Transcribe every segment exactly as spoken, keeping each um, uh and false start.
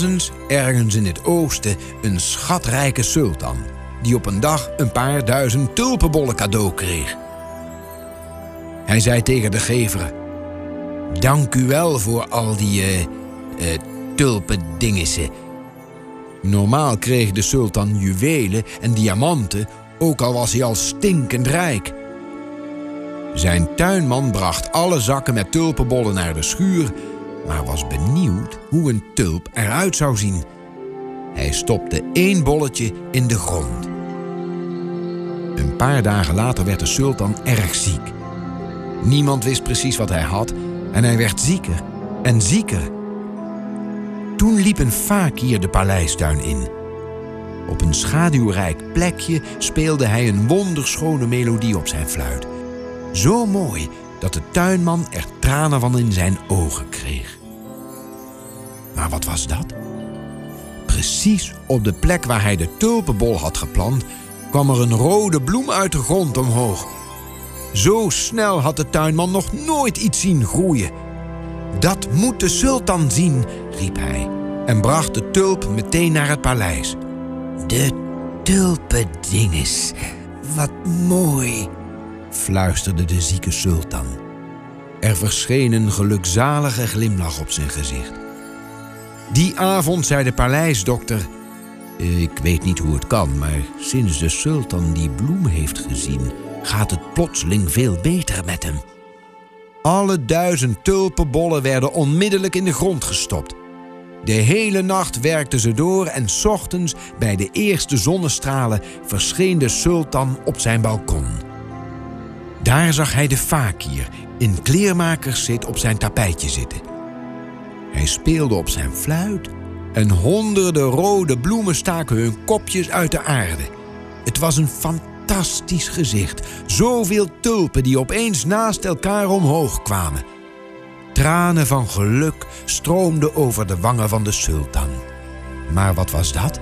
was eens, ergens in het oosten, een schatrijke sultan die op een dag een paar duizend tulpenbollen cadeau kreeg. Hij zei tegen de gever: dank u wel voor al die uh, uh, tulpendingissen. Normaal kreeg de sultan juwelen en diamanten, ook al was hij al stinkend rijk. Zijn tuinman bracht alle zakken met tulpenbollen naar de schuur, maar was benieuwd hoe een tulp eruit zou zien. Hij stopte één bolletje in de grond. Een paar dagen later werd de sultan erg ziek. Niemand wist precies wat hij had en hij werd zieker en zieker. Toen liep een fakir de paleistuin in. Op een schaduwrijk plekje speelde hij een wonderschone melodie op zijn fluit. Zo mooi dat de tuinman er tranen van in zijn ogen kreeg. Maar wat was dat? Precies op de plek waar hij de tulpenbol had geplant, kwam er een rode bloem uit de grond omhoog. Zo snel had de tuinman nog nooit iets zien groeien. Dat moet de sultan zien, riep hij en bracht de tulp meteen naar het paleis. De tulpendinges, wat mooi, fluisterde de zieke sultan. Er verscheen een gelukzalige glimlach op zijn gezicht. Die avond zei de paleisdokter: ik weet niet hoe het kan, maar sinds de sultan die bloem heeft gezien, gaat het plotseling veel beter met hem. Alle duizend tulpenbollen werden onmiddellijk in de grond gestopt. De hele nacht werkten ze door en 's ochtends bij de eerste zonnestralen verscheen de sultan op zijn balkon. Daar zag hij de fakir in kleermakerszit op zijn tapijtje zitten. Hij speelde op zijn fluit en honderden rode bloemen staken hun kopjes uit de aarde. Het was een fantastisch gezicht. Zoveel tulpen die opeens naast elkaar omhoog kwamen. Tranen van geluk stroomden over de wangen van de sultan. Maar wat was dat?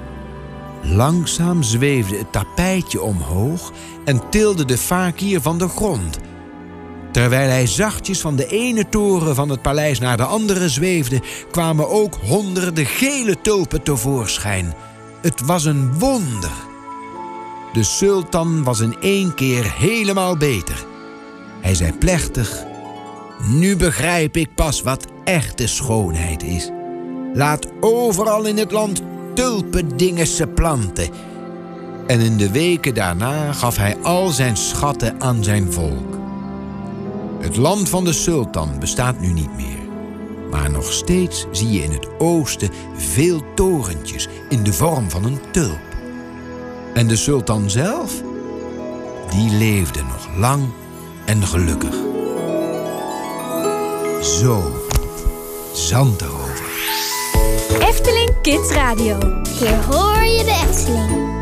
Langzaam zweefde het tapijtje omhoog en tilde de fakir van de grond. Terwijl hij zachtjes van de ene toren van het paleis naar de andere zweefde, kwamen ook honderden gele tulpen tevoorschijn. Het was een wonder. De sultan was in één keer helemaal beter. Hij zei plechtig: nu begrijp ik pas wat echte schoonheid is. Laat overal in het land tulpendingessen planten. En in de weken daarna gaf hij al zijn schatten aan zijn volk. Het land van de sultan bestaat nu niet meer. Maar nog steeds zie je in het oosten veel torentjes in de vorm van een tulp. En de sultan zelf, die leefde nog lang en gelukkig. Zo, zand erover. Efteling Kids Radio. Hier hoor je de Efteling.